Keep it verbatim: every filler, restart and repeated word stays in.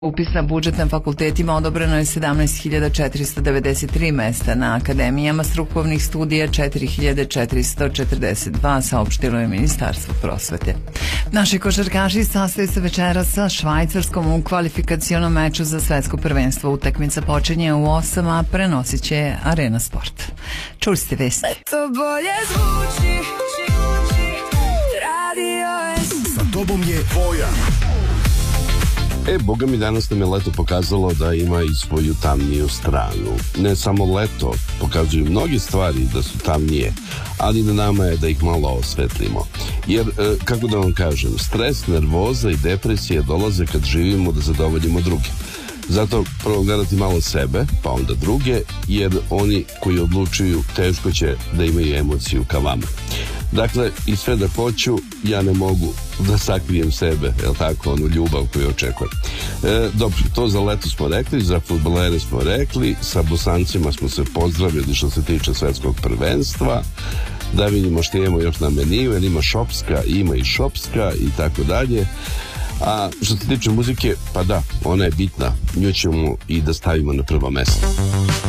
Upis na budžet na fakultetima odobreno je sedamnaest hiljada četiristo devedeset tri mesta, na akademijama strukovnih studija četiri hiljade četiristo četrdeset dva, saopštilo je Ministarstvo prosvete. Naši košarkaši sastaju se večera sa Švajcarskom u kvalifikacionom meču za svetsko prvenstvo. Utakmica počinje u osam, a prenosit će Arena Sport. Čuli ste vesti. To bolje zvuči, radio es. Sa tobom je Voja. E, boga mi, danas nam je leto pokazalo da ima i svoju tamniju stranu. Ne samo leto, pokazuju mnoge stvari da su tamnije, ali na nama je da ih malo osvetlimo. Jer, e, kako da vam kažem, stres, nervoza i depresija dolaze kad živimo da zadovoljimo druge. Zato prvo gledati malo sebe, pa onda druge, jer oni koji odlučuju teško će da imaju emociju ka vama. Dakle, i sve da hoću, ja ne mogu da sakrijem sebe, jel tako, onu ljubav koju očekujem. E, dobro, to za leto smo rekli, za fudbalere smo rekli, sa Bosancima smo se pozdravili što se tiče svetskog prvenstva, da vidimo što imamo još na meniju, jer ima šopska, ima i šopska i tako dalje. A što se tiče muzike, pa da, ona je bitna, nju ćemo i da stavimo na prvo mesto.